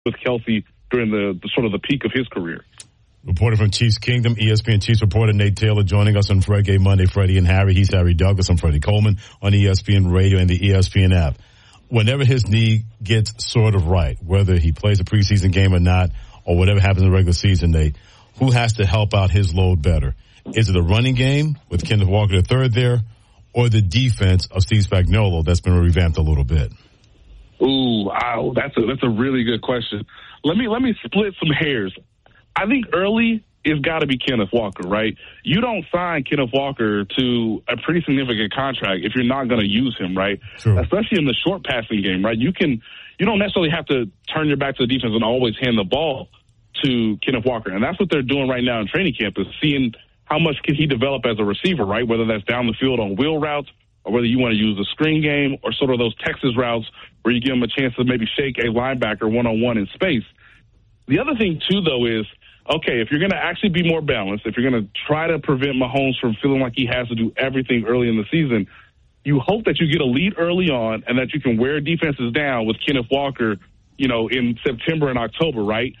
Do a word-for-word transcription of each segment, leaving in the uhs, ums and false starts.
with Kelsey during the, the sort of the peak of his career. Reporter from Chiefs Kingdom, E S P N Chiefs reporter Nate Taylor joining us on Fred Gay Monday, Freddie and Harry. He's Harry Douglas. I'm Freddie Coleman on E S P N Radio and the E S P N app. Whenever his knee gets sort of right, whether he plays a preseason game or not, or whatever happens in the regular season, Nate, who has to help out his load better? Is it a running game with Kenneth Walker the third there, or the defense of Steve Spagnuolo that's been revamped a little bit? Ooh, wow, that's a that's a really good question. Let me let me split some hairs. I think early it's got to be Kenneth Walker, right? You don't sign Kenneth Walker to a pretty significant contract if you're not going to use him, right? True. Especially in the short passing game, right? You can you don't necessarily have to turn your back to the defense and always hand the ball to Kenneth Walker, and that's what they're doing right now in training camp is seeing how much can he develop as a receiver, right? Whether that's down the field on wheel routes or whether you want to use the screen game or sort of those Texas routes where you give him a chance to maybe shake a linebacker one-on-one in space. The other thing, too, though, is, okay, if you're going to actually be more balanced, if you're going to try to prevent Mahomes from feeling like he has to do everything early in the season, you hope that you get a lead early on and that you can wear defenses down with Kenneth Walker, you know, in September and October, right?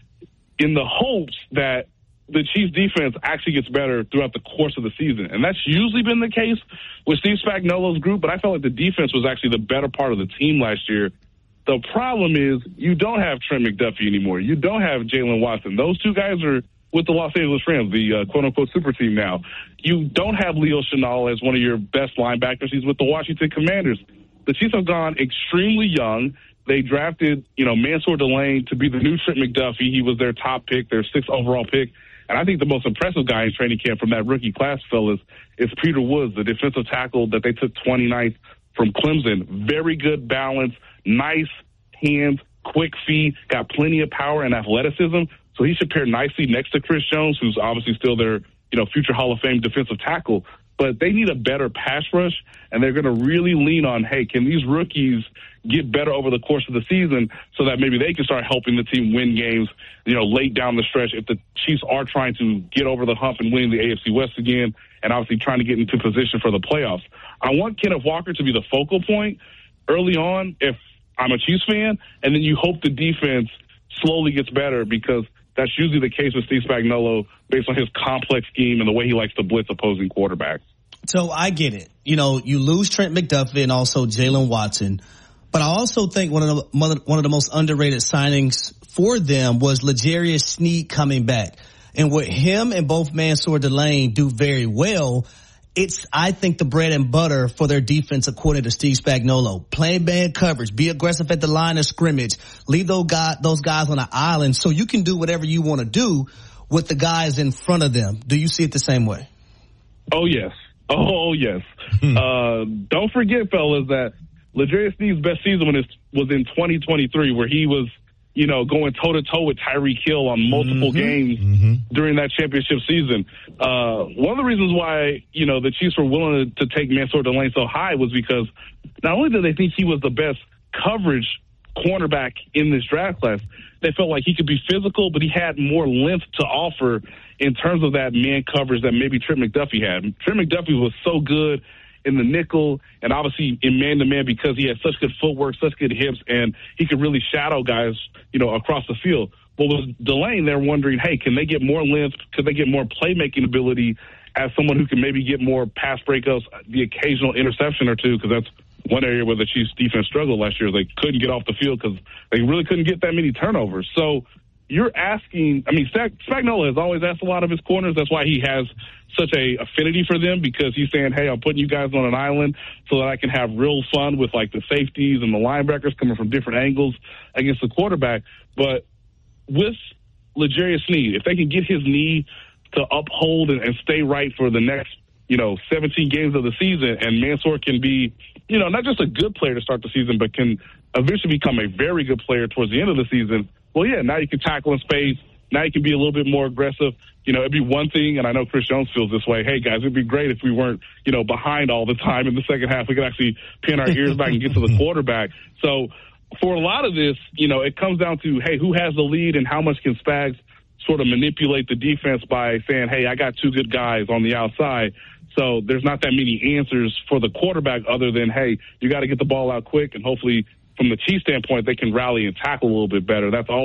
In the hopes that the Chiefs defense actually gets better throughout the course of the season. And that's usually been the case with Steve Spagnuolo's group, but I felt like the defense was actually the better part of the team last year. The problem is you don't have Trent McDuffie anymore. You don't have Jalen Watson. Those two guys are with the Los Angeles Rams, the uh, quote-unquote super team now. You don't have Leo Chenal as one of your best linebackers. He's with the Washington Commanders. The Chiefs have gone extremely young. They drafted, you know, Mansour Delane to be the new Trent McDuffie. He was their top pick, their sixth overall pick. And I think the most impressive guy in training camp from that rookie class, fellas, is Peter Woods, the defensive tackle that they took twenty-ninth from Clemson. Very good balance, nice hands, quick feet, got plenty of power and athleticism. So he should pair nicely next to Chris Jones, who's obviously still their, you know, future Hall of Fame defensive tackle. But they need a better pass rush, and they're going to really lean on, hey, can these rookies get better over the course of the season so that maybe they can start helping the team win games, you know, late down the stretch if the Chiefs are trying to get over the hump and winning the A F C West again and obviously trying to get into position for the playoffs. I want Kenneth Walker to be the focal point early on if I'm a Chiefs fan, and then you hope the defense slowly gets better because that's usually the case with Steve Spagnuolo based on his complex scheme and the way he likes to blitz opposing quarterbacks. So I get it. You know, you lose Trent McDuffie and also Jalen Watson. But I also think one of the one of the most underrated signings for them was L'Jarius Sneed coming back. And what him and both Mansour Delane do very well, it's, I think, the bread and butter for their defense according to Steve Spagnuolo. Play man coverage, be aggressive at the line of scrimmage, leave those guys, those guys on an island so you can do whatever you want to do with the guys in front of them. Do you see it the same way? Oh, yes. Oh, yes. uh, don't forget, fellas, that L'Jarius Sneed's best season was in twenty twenty-three, where he was, you know, going toe-to-toe with Tyreek Hill on multiple mm-hmm. games mm-hmm. during that championship season. Uh, one of the reasons why, you know, the Chiefs were willing to, to take Mansour Delane so high was because not only did they think he was the best coverage cornerback in this draft class, they felt like he could be physical, but he had more length to offer in terms of that man coverage that maybe Trent McDuffie had. Trent McDuffie was so good in the nickel and obviously in man-to-man because he had such good footwork, such good hips, and he could really shadow guys, you know, across the field. But with Delane, they're wondering, hey, can they get more length? Could they get more playmaking ability as someone who can maybe get more pass breakups, the occasional interception or two, because that's one area where the Chiefs defense struggled last year. They couldn't get off the field because they really couldn't get that many turnovers. So you're asking, I mean, Spagnuolo has always asked a lot of his corners. That's why he has such a affinity for them, because he's saying, hey, I'm putting you guys on an island so that I can have real fun with like the safeties and the linebackers coming from different angles against the quarterback. But with L'Jarius Sneed, if they can get his knee to uphold and, and stay right for the next, you know, seventeen games of the season, and Mansour can be, you know, not just a good player to start the season, but can eventually become a very good player towards the end of the season, well, yeah, now you can tackle in space. Now you can be a little bit more aggressive. You know, it'd be one thing, and I know Chris Jones feels this way. Hey, guys, it'd be great if we weren't, you know, behind all the time in the second half. We could actually pin our ears back and get to the quarterback. So for a lot of this, you know, it comes down to, hey, who has the lead and how much can Spags sort of manipulate the defense by saying, hey, I got two good guys on the outside. So there's not that many answers for the quarterback other than, hey, you got to get the ball out quick and hopefully from the Chiefs standpoint, they can rally and tackle a little bit better. That's all.